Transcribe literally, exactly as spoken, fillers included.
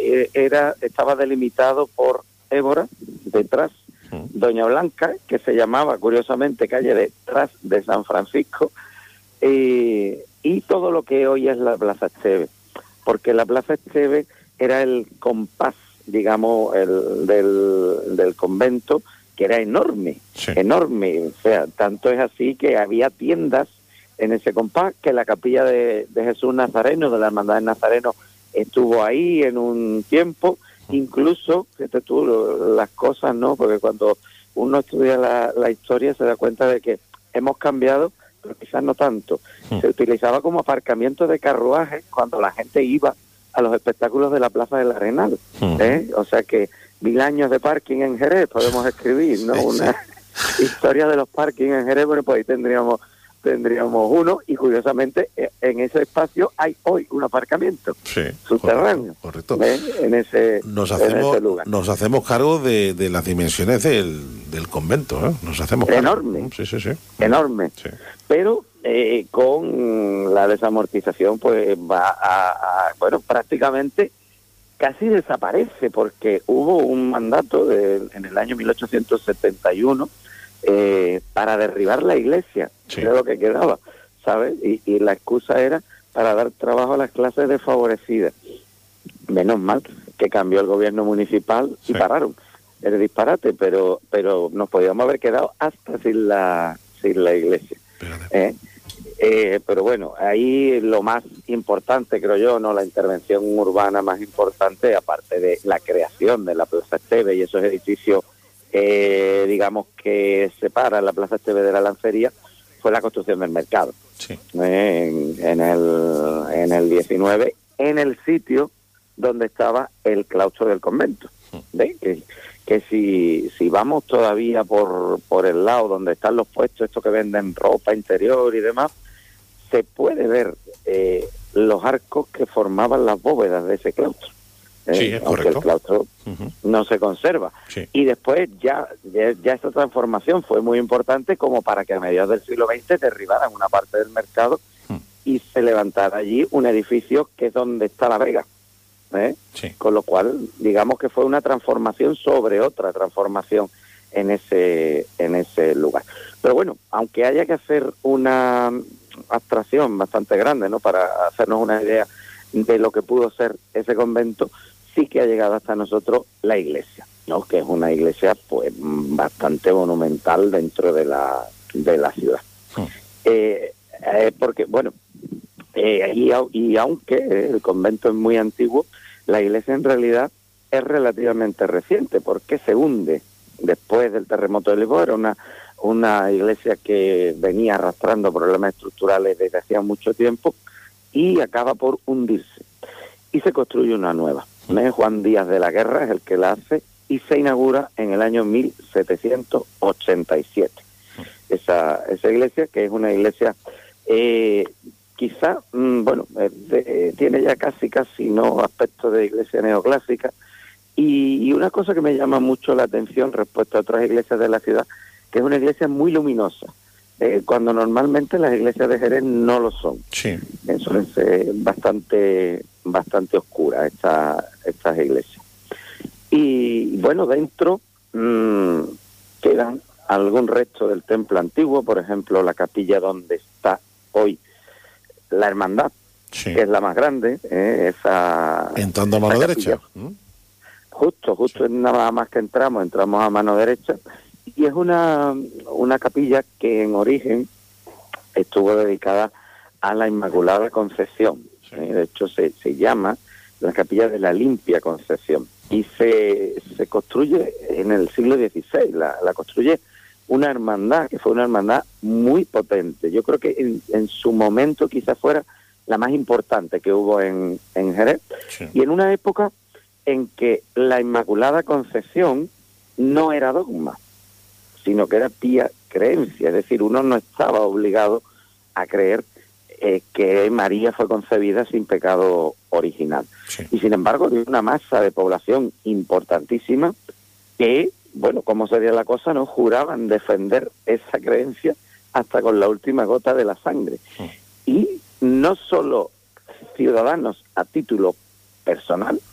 eh, era estaba delimitado por Évora, detrás, Doña Blanca, que se llamaba curiosamente calle detrás de San Francisco, eh, y todo lo que hoy es la Plaza Esteves, porque la Plaza Esteves era el compás, digamos, el del, del convento, que era enorme, sí. enorme, o sea, tanto es así que había tiendas en ese compás, que la capilla de, de Jesús Nazareno, de la Hermandad de Nazareno, estuvo ahí en un tiempo. Incluso, fíjate tú, las cosas, ¿no? Porque cuando uno estudia la, la historia se da cuenta de que hemos cambiado, pero quizás no tanto. Sí. Se utilizaba como aparcamiento de carruajes cuando la gente iba a los espectáculos de la Plaza del Arenal. Uh-huh. ¿eh? O sea que mil años de parking en Jerez podemos escribir, ¿no? Sí, Una sí. historia de los parking en Jerez, bueno, pues ahí tendríamos tendríamos uno, y curiosamente en ese espacio hay hoy un aparcamiento sí, subterráneo, correcto, correcto. ¿eh? en ese nos hacemos en ese lugar. Nos hacemos cargo de, de las dimensiones del, del convento, ¿eh? Nos hacemos cargo. Enorme, sí, sí, sí. enorme, sí. Pero eh, con la desamortización pues va a, a bueno, prácticamente casi desaparece, porque hubo un mandato de, en el año mil ochocientos setenta y uno Eh, para derribar la iglesia, sí. era lo que quedaba, ¿sabes? Y, y la excusa era para dar trabajo a las clases desfavorecidas. Menos mal que cambió el gobierno municipal y sí. pararon el disparate, pero pero nos podíamos haber quedado hasta sin la sin la iglesia. ¿eh? Eh, pero bueno, ahí lo más importante, creo yo, no la intervención urbana más importante, aparte de la creación de la Plaza Esteves y esos edificios Eh, digamos que separa la Plaza Esteves de la Lancería, fue la construcción del mercado sí. eh, en, en el en el diecinueve, en el sitio donde estaba el claustro del convento. ¿Ves? Que, que si si vamos todavía por por el lado donde están los puestos estos que venden ropa interior y demás, se puede ver eh, los arcos que formaban las bóvedas de ese claustro. Eh, sí, es aunque correcto. el claustro uh-huh. no se conserva. Sí. Y después ya, ya ya esta transformación fue muy importante como para que a mediados del siglo veinte derribaran una parte del mercado uh-huh. y se levantara allí un edificio que es donde está la Vega. ¿eh? Sí. Con lo cual, digamos que fue una transformación sobre otra transformación en ese en ese lugar. Pero bueno, aunque haya que hacer una abstracción bastante grande, ¿no? Para hacernos una idea de lo que pudo ser ese convento, sí que ha llegado hasta nosotros la iglesia, ¿no? Que es una iglesia pues bastante monumental dentro de la de la ciudad. Sí. Eh, eh, porque, bueno, eh, y, y aunque el convento es muy antiguo, la iglesia en realidad es relativamente reciente, porque se hunde después del terremoto de Lisboa. Era una, una iglesia que venía arrastrando problemas estructurales desde hacía mucho tiempo y acaba por hundirse. Y se construye una nueva. ¿eh? Juan Díaz de la Guerra es el que la hace y se inaugura en el año mil setecientos ochenta y siete. Esa, esa iglesia, que es una iglesia eh, quizá, mmm, bueno, eh, de, tiene ya casi, casi no aspecto de iglesia neoclásica. Y, y una cosa que me llama mucho la atención respecto a otras iglesias de la ciudad, que es una iglesia muy luminosa. Eh, cuando normalmente las iglesias de Jerez no lo son. Sí. Eh, suelen ser bastante, bastante oscuras estas, estas iglesias. Y bueno, dentro mmm, quedan algún resto del templo antiguo, por ejemplo, la capilla donde está hoy la hermandad, sí. que es la más grande. Eh, esa, Entrando a mano derecha. ¿Mm? Justo, justo sí. nada más que entramos, entramos a mano derecha. Y es una, una capilla que en origen estuvo dedicada a la Inmaculada Concepción. Sí. ¿eh? De hecho, se, se llama la Capilla de la Limpia Concepción. Y se, se construye en el siglo dieciséis. La, la construye una hermandad, que fue una hermandad muy potente. Yo creo que en, en su momento quizás fuera la más importante que hubo en, en Jerez. Sí. Y en una época en que la Inmaculada Concepción no era dogma, sino que era pía creencia, es decir, uno no estaba obligado a creer eh, que María fue concebida sin pecado original. Sí. Y sin embargo, había una masa de población importantísima que, bueno, como sería la cosa, no juraban defender esa creencia hasta con la última gota de la sangre. Sí. Y no solo ciudadanos a título personal,